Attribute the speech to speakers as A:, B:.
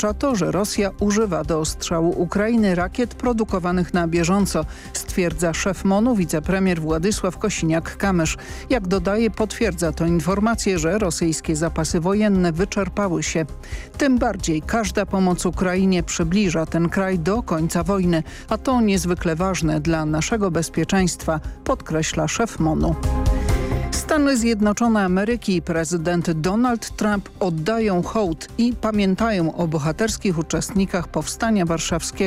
A: oznacza to, że Rosja używa do ostrzału Ukrainy rakiet produkowanych na bieżąco, stwierdza szef MON-u wicepremier Władysław Kosiniak-Kamysz. Jak dodaje, potwierdza to informację, że rosyjskie zapasy wojenne wyczerpały się. Tym bardziej każda pomoc Ukrainie przybliża ten kraj do końca wojny, a to niezwykle ważne dla naszego bezpieczeństwa, podkreśla szef MON-u. Stany Zjednoczone Ameryki i prezydent Donald Trump oddają hołd i pamiętają o bohaterskich uczestnikach Powstania Warszawskiego.